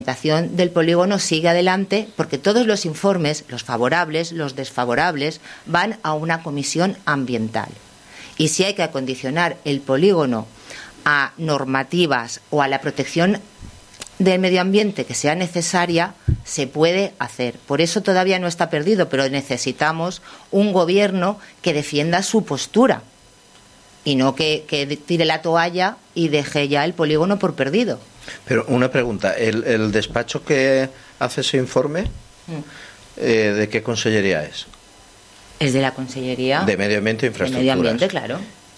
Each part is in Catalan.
implementación del polígono sigue adelante porque todos los informes, los favorables, los desfavorables, van a una comisión ambiental. Y si hay que acondicionar el polígono a normativas o a la protección del medio ambiente que sea necesaria, se puede hacer. Por eso todavía no está perdido, pero necesitamos un gobierno que defienda su postura y no que tire la toalla y deje ya el polígono por perdido. Pero una pregunta, ¿el despacho que hace ese informe, de qué consellería es? Es de la Consellería de Medio Ambiente e Infraestructuras. De Medio Ambiente, claro.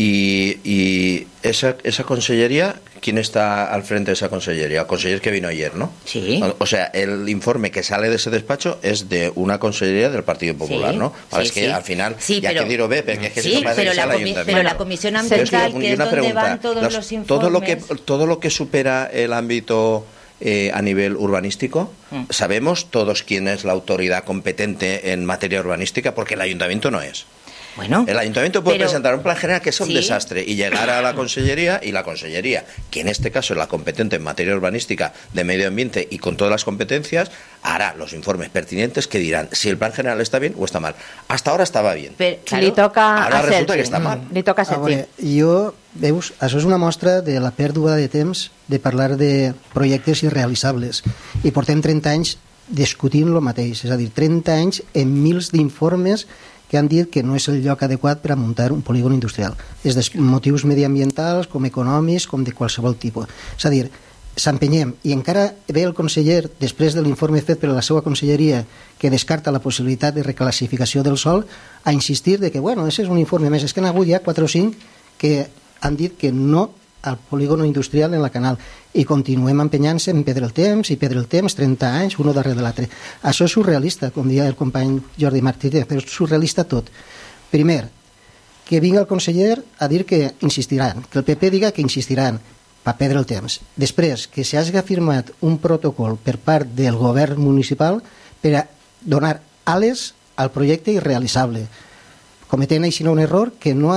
Y esa consellería, ¿quién está al frente de esa consellería? El conseller que vino ayer, ¿no? Sí. O sea, el informe que sale de ese despacho es de una consellería del Partido Popular, sí, ¿no? Sí, es que al final, sí, ya pero, que dir-ho bé, perquè és que sí, si no pero la Comisión Ambiental, que es donde van todos los informes... Todo lo que supera el ámbito a nivel urbanístico, sabemos todos quién es la autoridad competente en materia urbanística, porque el ayuntamiento no es. Bueno, el ayuntamiento puede presentar un plan general que es un desastre y llegar a la consellería, y la consellería, que en este caso es la competente en materia urbanística, de medio ambiente y con todas las competencias, hará los informes pertinentes que dirán si el plan general está bien o está mal. Hasta ahora estaba bien. Però, claro, li toca ara a resulta Sergi. que està mal. Li toca a Sergi. Veus, això és una mostra de la pèrdua de temps de parlar de projectes irrealitzables. I portem 30 anys discutint el mateix, és a dir, 30 anys en mils d'informes que han dit que no és el lloc adequat per a muntar un polígon industrial, des de motius mediambientals, com econòmics, com de qualsevol tipus. És a dir, s'empenyem, i encara ve el conseller, després de l'informe fet per la seva conselleria, que descarta la possibilitat de reclassificació del sòl, a insistir de que, bueno, això és un informe més. És que n'hi ha hagut ja 4 o 5 que han dit que no al polígono industrial en la Canal, i continuem empenyant-se en perdre el temps, 30 anys, un darrere de l'altre. Això és surrealista, com deia el company Jordi Martínez, però és surrealista tot. Primer, que vingui el conseller a dir que insistiran, que el PP diga que insistiran, per perdre el temps. Després, que s'hagi firmat un protocol per part del govern municipal per a donar ales al projecte irrealitzable, cometent així un error que no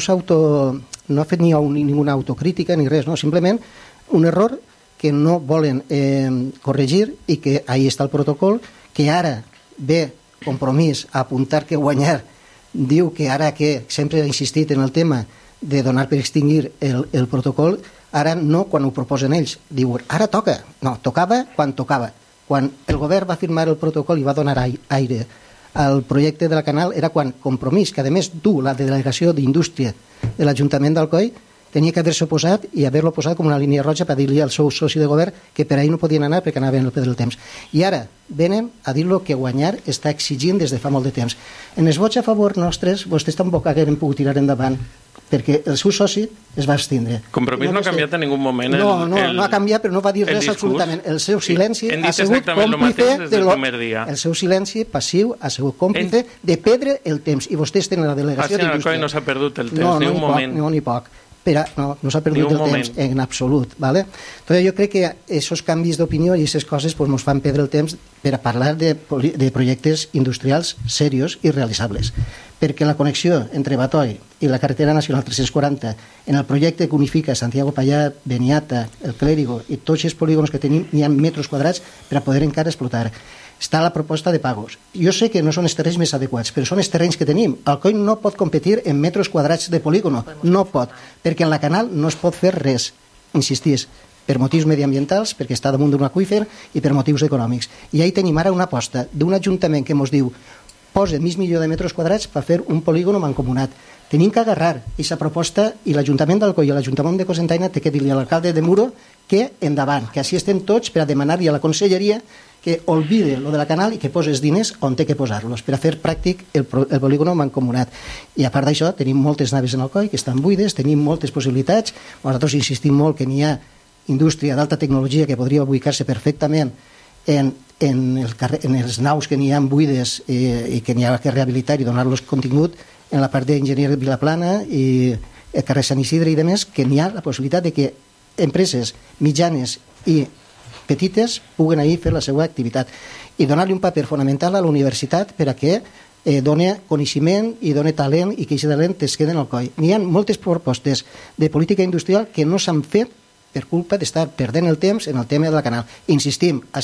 ha fet ninguna autocrítica ni res, no, simplement un error que no volen corregir, i que ahí està el protocol, que ara ve Compromís a apuntar que guanyar, diu que ara que sempre ha insistit en el tema de donar per extingir el protocol, ara no quan ho proposen ells, diu ara toca, no, tocava quan tocava. Quan el govern va firmar el protocol i va donar aire al projecte de la Canal era quan Compromís, que a més du la delegació d'Indústria de l'Ajuntament d'Alcoi, tenia que haver-se oposat i haver-lo posat com una línia roja per dir-li al seu soci de govern que per ahir no podien anar perquè anaven al perdre el temps. I ara venen a dir-lo que guanyar està exigint des de fa molt de temps. En els vots a favor nostres, vostès tampoc hagueren pogut tirar endavant, perquè el seu soci es va abstindre. Compromís no ha canviat en ningú moment no ha canviat, però no va dir res absolutament. El seu silenci ha sigut còmplice el seu silenci passiu ha sigut còmplice de perdre el temps, i vostès tenen la delegació d'Indústria. No s'ha perdut el temps, ni un moment. No, ni poc. No s'ha perdut el temps en absolut. Entonces jo crec que aquests canvis d'opinió i aquestes coses ens fan perdre el temps per a parlar de projectes industrials serios i realitzables. Perquè la connexió entre Batoi i la carretera nacional 340 en el projecte que unifica Santiago Pallà, Beniata, el Clérigo i tots els polígons que tenim, hi ha metres quadrats per a poder encara explotar. Està la proposta de pagos. Jo sé que no són els terrenys més adequats, però són els terrenys que tenim. Alcoi no pot competir en metres quadrats de polígono, no pot, perquè en la Canal no es pot fer res, insistís, per motius mediambientals, perquè està damunt d'un aqüífer, i per motius econòmics. I ahí tenim ara una aposta d'un ajuntament que ens diu posa mig milió de metres quadrats per fer un polígono mancomunat. Tenim que agarrar aquesta proposta, i l'Ajuntament d'Alcoi i l'Ajuntament de Cocentaina té que dir-li a l'alcalde de Muro que endavant, que així estem tots per a demanar-li a la conselleria que olvide lo de la Canal i que posi els diners on té que posar-los per a fer pràctic el polígono mancomunat. I a part d'això tenim moltes naves en Alcoi que estan buides, tenim moltes possibilitats. Nosaltres insistim molt que n'hi ha indústria d'alta tecnologia que podria ubicar-se perfectament en els naus que n'hi ha buides i que n'hi ha que rehabilitar i donar-los contingut en la part d'enginyer Vilaplana i el carrer Sant Isidre i demés, que n'hi ha la possibilitat de que empreses mitjanes i petites puguen ahir fer la seva activitat i donar-li un paper fonamental a la universitat per a que doni coneixement i doni talent, i que aquest talent es quedi en el coll. N'hi ha moltes propostes de política industrial que no s'han fet per culpa d'estar perdent el temps en el tema de la canal. Insistim,